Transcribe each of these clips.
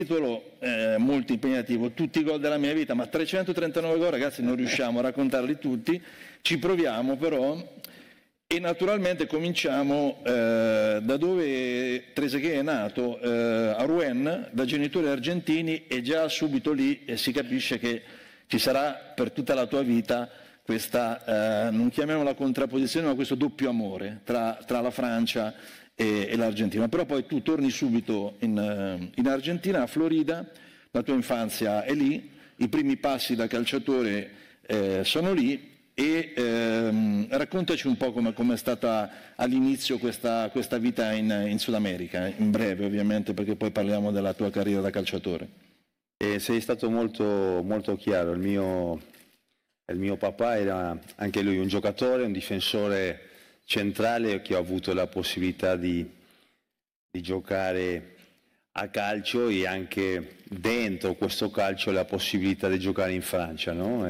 titolo molto impegnativo, tutti i gol della mia vita, ma 339 gol, ragazzi, non riusciamo a raccontarli tutti, ci proviamo però, e naturalmente cominciamo da dove Trezeguet è nato, a Rouen, da genitori argentini, e già subito lì si capisce che ci sarà per tutta la tua vita questa, non chiamiamola contrapposizione, ma questo doppio amore tra la Francia e l'Argentina. Però poi tu torni subito in Argentina, a Florida, la tua infanzia è lì, i primi passi da calciatore sono lì, e raccontaci un po' come è stata all'inizio questa vita in Sud America, in breve ovviamente, perché poi parliamo della tua carriera da calciatore. Sei stato molto, molto chiaro. Il mio papà era anche lui un giocatore, un difensore centrale, che ho avuto la possibilità di giocare a calcio, e anche dentro questo calcio la possibilità di giocare in Francia, no?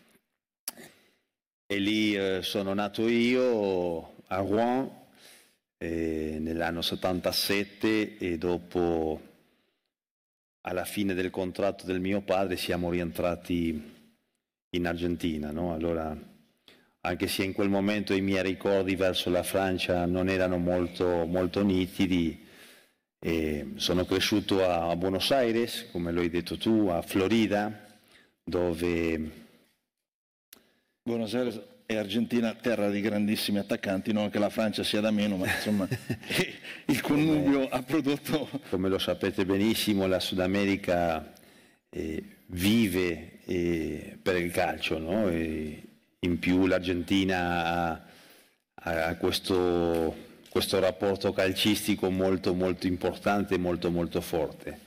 E lì sono nato io a Rouen nell'anno 77, e dopo, alla fine del contratto del mio padre, siamo rientrati in Argentina, no? Allora, anche se in quel momento i miei ricordi verso la Francia non erano molto, molto nitidi, sono cresciuto a Buenos Aires, come lo hai detto tu, a Florida, dove... Buenos Aires e Argentina, terra di grandissimi attaccanti, non che la Francia sia da meno, ma insomma il connubio ha prodotto... Come lo sapete benissimo, la Sud America vive per il calcio, no? E in più l'Argentina ha questo rapporto calcistico molto, molto importante, molto, molto forte.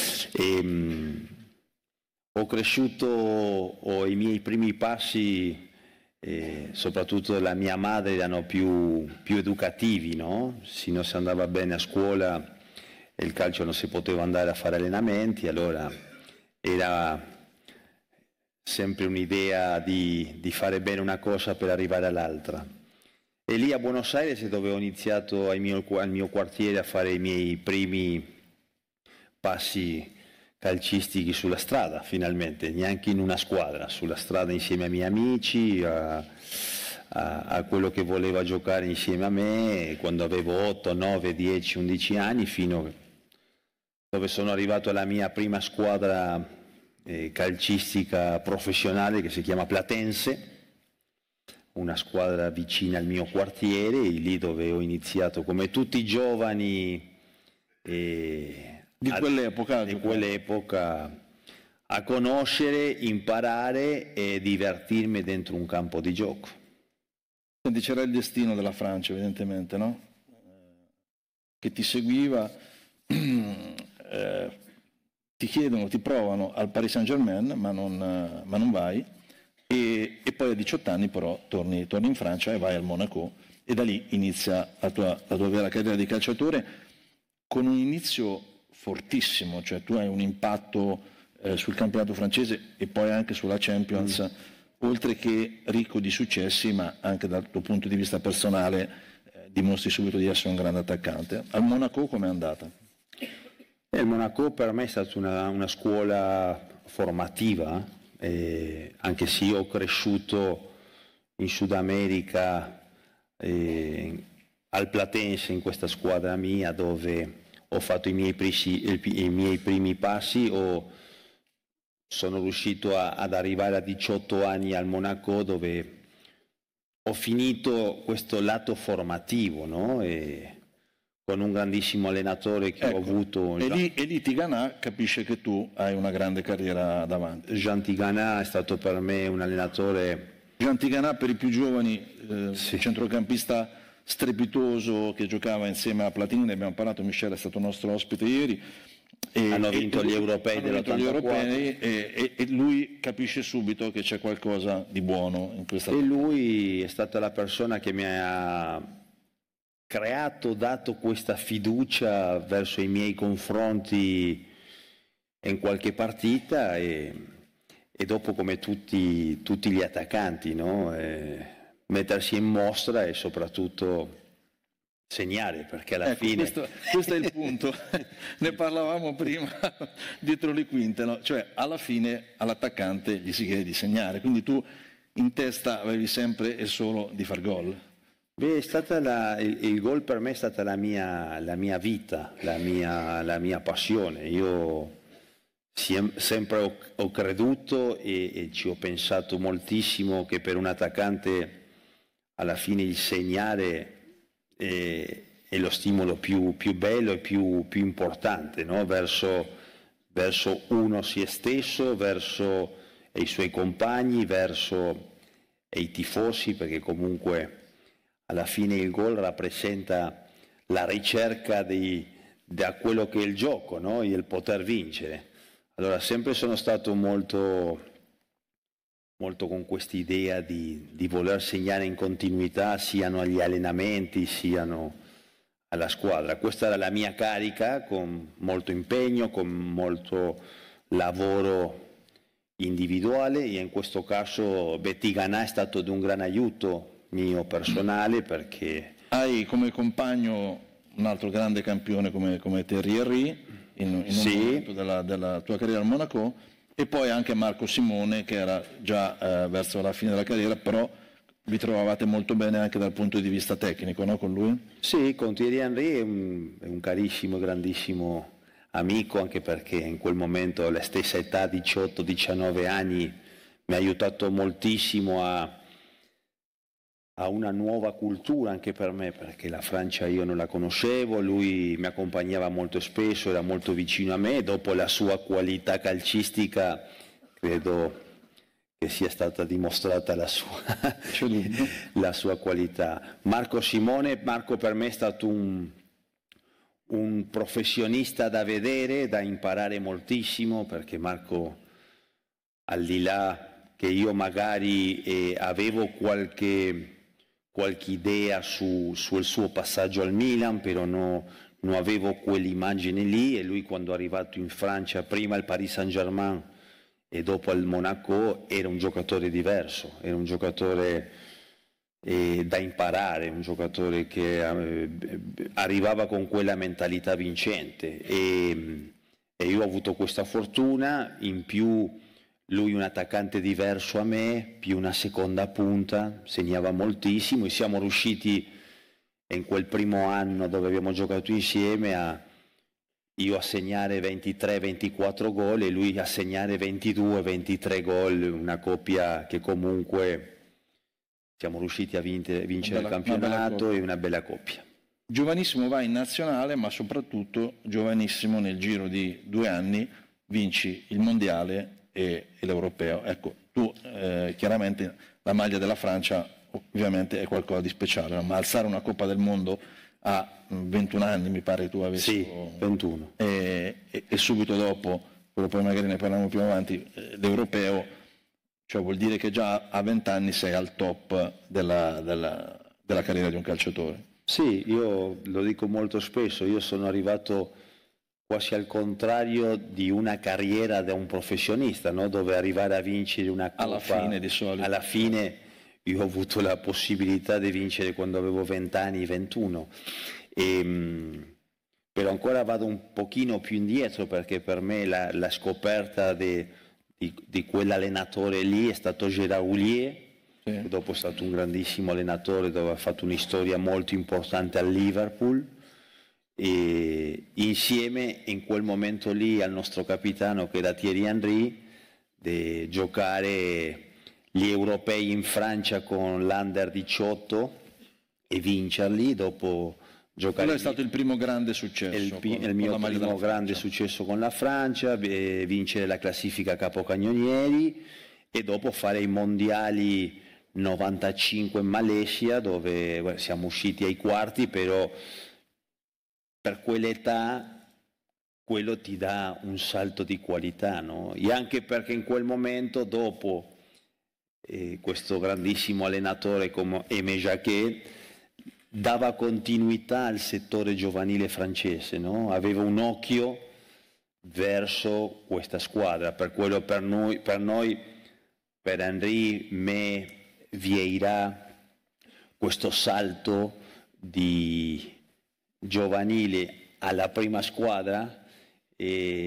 Ho cresciuto, i miei primi passi, soprattutto la mia madre, erano più educativi, no? Se non si andava bene a scuola, il calcio non si poteva andare a fare allenamenti, allora era sempre un'idea di fare bene una cosa per arrivare all'altra. E lì a Buenos Aires, dove ho iniziato al mio quartiere a fare i miei primi passi calcistici sulla strada, finalmente, neanche in una squadra, sulla strada insieme ai miei amici, a quello che voleva giocare insieme a me, quando avevo 8, 9, 10, 11 anni, fino a dove sono arrivato alla mia prima squadra calcistica professionale, che si chiama Platense, una squadra vicina al mio quartiere, e lì dove ho iniziato, come tutti i giovani di quell'epoca, a conoscere, imparare e divertirmi dentro un campo di gioco. Quindi c'era il destino della Francia, evidentemente, no? Che ti seguiva, ti chiedono, ti provano al Paris Saint-Germain, ma non vai, e poi a 18 anni però torni in Francia e vai al Monaco, e da lì inizia la tua vera carriera di calciatore, con un inizio fortissimo, cioè tu hai un impatto sul campionato francese e poi anche sulla Champions, oltre che ricco di successi, ma anche dal tuo punto di vista personale dimostri subito di essere un grande attaccante. Al Monaco com'è andata? Il Monaco per me è stata una scuola formativa, anche se io ho cresciuto in Sud America, al Platense, in questa squadra mia, dove ho fatto i miei primi passi. Sono riuscito ad arrivare a 18 anni al Monaco, dove ho finito questo lato formativo, no? Con un grandissimo allenatore che ho avuto. E lì Tigana capisce che tu hai una grande carriera davanti. Jean Tigana è stato per me un allenatore... Jean Tigana, per i più giovani, centrocampista strepitoso che giocava insieme a Platini, ne abbiamo parlato, Michele è stato nostro ospite ieri. Hanno vinto gli europei dell'84. E lui capisce subito che c'è qualcosa di buono in questa... E lui è stata la persona che mi ha dato questa fiducia verso i miei confronti in qualche partita, e dopo, come tutti gli attaccanti, no? Mettersi in mostra, e soprattutto segnare, perché alla Ecco, fine... questo è il punto, ne parlavamo prima dietro le quinte, no? Cioè alla fine all'attaccante gli si chiede di segnare, quindi tu in testa avevi sempre e solo di far gol. Beh, è stata il gol per me è stata la mia vita, la mia passione. Io sempre ho creduto e ci ho pensato moltissimo che per un attaccante alla fine il segnare è lo stimolo più bello e più importante, no? verso uno se stesso, verso i suoi compagni, verso i tifosi, perché comunque alla fine il gol rappresenta la ricerca da quello che è il gioco, no? E il poter vincere. Allora sempre sono stato molto con quest'idea di voler segnare in continuità, siano agli allenamenti, siano alla squadra. Questa era la mia carica, con molto impegno, con molto lavoro individuale, e in questo caso Tigana è stato di un gran aiuto mio personale, perché... Hai come compagno un altro grande campione come Thierry Henry in un momento della tua carriera al Monaco, e poi anche Marco Simone, che era già verso la fine della carriera, però vi trovavate molto bene anche dal punto di vista tecnico, no, con lui? Sì, con Thierry Henry è un carissimo, grandissimo amico, anche perché in quel momento alla stessa età, 18-19 anni, mi ha aiutato moltissimo a una nuova cultura anche per me, perché la Francia io non la conoscevo, lui mi accompagnava molto spesso, era molto vicino a me, dopo la sua qualità calcistica credo che sia stata dimostrata la sua qualità. Marco per me è stato un professionista da vedere, da imparare moltissimo, perché Marco, al di là che io magari avevo qualche idea sul suo passaggio al Milan, però non avevo quell'immagine lì, e lui quando è arrivato in Francia, prima al Paris Saint-Germain e dopo al Monaco, era un giocatore diverso, era un giocatore da imparare, un giocatore che arrivava con quella mentalità vincente, e io ho avuto questa fortuna. In più lui un attaccante diverso a me, più una seconda punta, segnava moltissimo, e siamo riusciti in quel primo anno dove abbiamo giocato insieme io a segnare 23-24 gol e lui a segnare 22-23 gol, una coppia che comunque siamo riusciti a vincere il campionato, e una bella coppia. Giovanissimo vai in nazionale, ma soprattutto giovanissimo nel giro di 2 anni vinci il mondiale e l'europeo. Ecco, tu chiaramente la maglia della Francia ovviamente è qualcosa di speciale, no? Ma alzare una Coppa del Mondo a 21 anni, mi pare tu avessi... Sì, 21. E subito dopo, quello poi magari ne parliamo più avanti, l'europeo, cioè vuol dire che già a 20 anni sei al top della carriera di un calciatore. Sì, io lo dico molto spesso, io sono arrivato quasi al contrario di una carriera da un professionista, no? Dove arrivare a vincere una Coppa... Alla fine di solito. Alla fine io ho avuto la possibilità di vincere quando avevo 20 anni, 21. Però ancora vado un pochino più indietro, perché per me la scoperta di quell'allenatore lì è stato Gérard Houllier, che dopo è stato un grandissimo allenatore, dove ha fatto una storia molto importante al Liverpool, e insieme in quel momento lì al nostro capitano, che era Thierry Henry, di giocare gli europei in Francia con l'Under 18 e vincerli, dopo giocare... Quello è stato il primo grande successo. Il mio primo grande successo con la Francia, vincere la classifica capocannonieri, e dopo fare i mondiali 95 in Malesia, dove siamo usciti ai quarti, però per quell'età quello ti dà un salto di qualità, no? E anche perché in quel momento, dopo questo grandissimo allenatore come Aimé Jacquet dava continuità al settore giovanile francese, no? Aveva un occhio verso questa squadra, per quello per noi, per Henry, me, Vieira, questo salto di giovanile alla prima squadra, e